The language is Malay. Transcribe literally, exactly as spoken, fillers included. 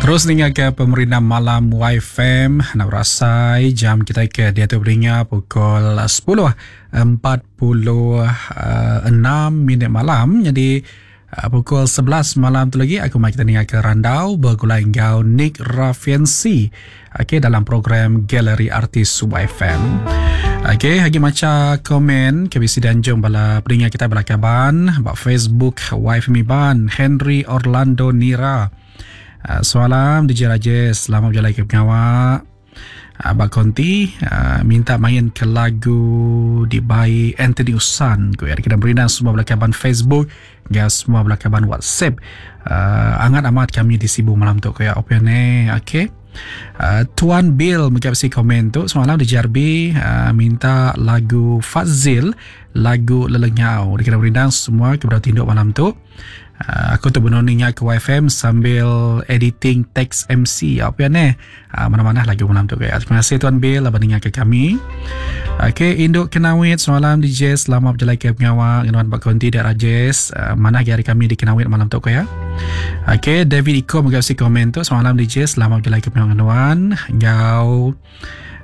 Terus dengar ke pemerintah malam Y F M. Nak rasai jam kita ke dia tu beringat pukul sepuluh empat puluh enam minit malam. Jadi uh, pukul sebelas malam tu lagi aku mai kita dengar ke Randau bergulai engkau Nick Rafiansi. Okey, dalam program Galeri Artis Y F M. Okey, lagi macam komen K B C Danjung bala peringat kita bala kaban bak Facebook Y F M Iban Henry Orlando Nira. Uh, Semalam D J Rajesh selamat berjalan ke pengawak. Abang Konti uh, minta main ke lagu Dibai Anthony Usan. Kita berinan semua belakaban Facebook dan semua belakaban WhatsApp. Uh, angat amat kami di Sibu malam tu kaya apa ni. Okey. Uh, Tuan Bill mengkapsi komen tu semalam di J R B uh, minta lagu Fazil, lagu Lelengau. Kita berinan semua kepada tinduk malam tu. Uh, aku tu benoninya ke Y F M sambil editing teks M C apa yang ni uh, mana-mana lagi malam tu guys. Terima kasih Tuan Bill abang dengar ke kami. Okay, Induk Kenawit semalam D J selamat berjalan ke pengawak Inuan Pak Konti dan Rajesh. Uh, mana hari kami di Kenawit malam tu ya. Okay, David Iko mengasih komen tu semalam D J selamat berjalan ke pengawak Inuan. Gau